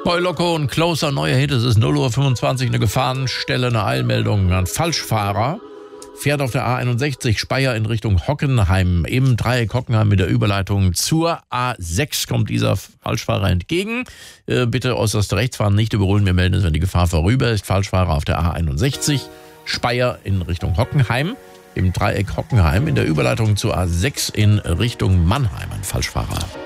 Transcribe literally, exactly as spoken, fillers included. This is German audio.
Boy Loco und Closer, neuer Hit. Es ist null Uhr fünfundzwanzig, eine Gefahrenstelle, eine Eilmeldung. Ein Falschfahrer fährt auf der A einundsechzig Speyer in Richtung Hockenheim. Im Dreieck Hockenheim mit der Überleitung zur A sechs kommt dieser Falschfahrer entgegen. Äh, bitte äußerst rechts fahren, nicht überholen. Wir melden es, wenn die Gefahr vorüber ist. Falschfahrer auf der A einundsechzig Speyer in Richtung Hockenheim. Im Dreieck Hockenheim in der Überleitung zur A sechs in Richtung Mannheim. Ein Falschfahrer.